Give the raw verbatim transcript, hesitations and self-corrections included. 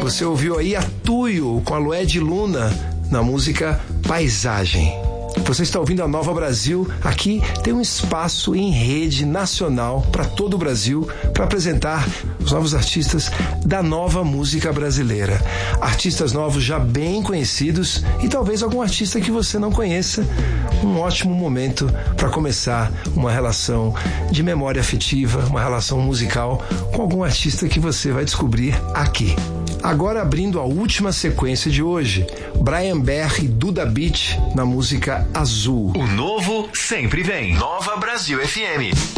Você ouviu aí a Tuyo com a Lued Luna na música Paisagem. Você está ouvindo a Nova Brasil. Aqui tem um espaço em rede nacional para todo o Brasil para apresentar os novos artistas da nova música brasileira. Artistas novos já bem conhecidos e talvez algum artista que você não conheça. Um ótimo momento para começar uma relação de memória afetiva, uma relação musical com algum artista que você vai descobrir aqui. Agora abrindo a última sequência de hoje, Brian Berg e Duda Beat na música Azul. O novo sempre vem. Nova Brasil F M.